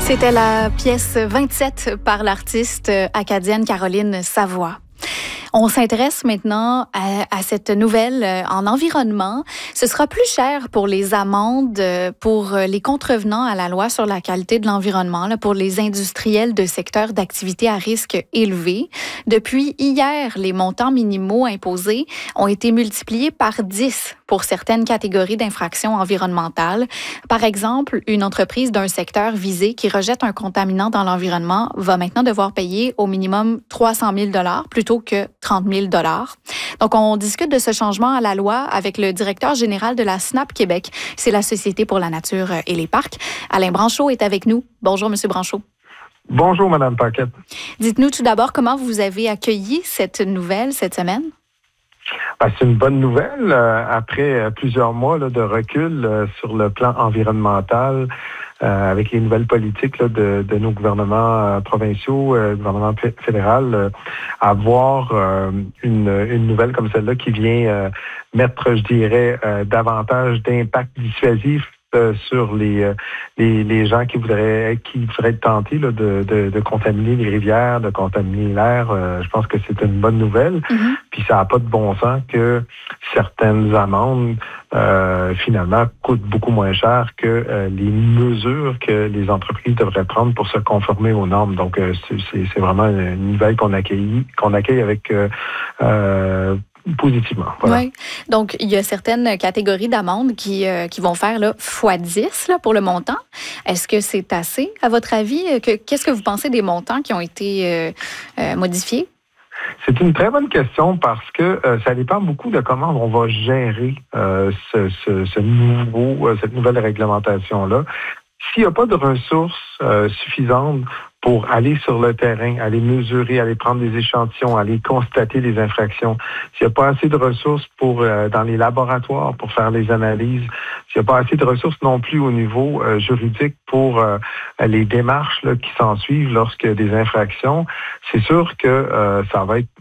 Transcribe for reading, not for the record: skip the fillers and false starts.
C'était la pièce 27 par l'artiste acadienne Caroline Savoie. On s'intéresse maintenant à cette nouvelle en environnement. Ce sera plus cher pour les amendes pour les contrevenants à la loi sur la qualité de l'environnement, là, pour les industriels de secteurs d'activité à risque élevé. Depuis hier, les montants minimaux imposés ont été multipliés par 10 pour certaines catégories d'infractions environnementales. Par exemple, une entreprise d'un secteur visé qui rejette un contaminant dans l'environnement va maintenant devoir payer au minimum 300 000 $ plutôt que 30 000 $. Donc, on discute de ce changement à la loi avec le directeur général de la SNAP Québec. C'est la Société pour la nature et les parcs. Alain Branchot est avec nous. Bonjour, Monsieur Branchot. Bonjour, Madame Paquette. Dites-nous tout d'abord comment vous avez accueilli cette nouvelle cette semaine. C'est une bonne nouvelle. Après plusieurs mois de recul sur le plan environnemental, avec les nouvelles politiques de nos gouvernements provinciaux, gouvernement fédéral, avoir une nouvelle comme celle-là qui vient mettre, je dirais, davantage d'impact dissuasif sur les gens qui voudraient être tentés de contaminer les rivières, de contaminer l'air. Je pense que c'est une bonne nouvelle. Mm-hmm. Puis ça n'a pas de bon sens que certaines amendes finalement coûtent beaucoup moins cher que les mesures que les entreprises devraient prendre pour se conformer aux normes. Donc c'est vraiment une nouvelle qu'on accueille avec positivement. Voilà. Oui. Donc, il y a certaines catégories d'amendes qui vont faire x10 pour le montant. Est-ce que c'est assez, à votre avis? Qu'est-ce que vous pensez des montants qui ont été modifiés? C'est une très bonne question parce que ça dépend beaucoup de comment on va gérer cette nouvelle réglementation-là. S'il n'y a pas de ressources suffisantes pour aller sur le terrain, aller mesurer, aller prendre des échantillons, aller constater les infractions, s'il n'y a pas assez de ressources dans les laboratoires pour faire les analyses, s'il n'y a pas assez de ressources non plus au niveau juridique pour les démarches qui s'ensuivent lorsque des infractions, c'est sûr que ça va être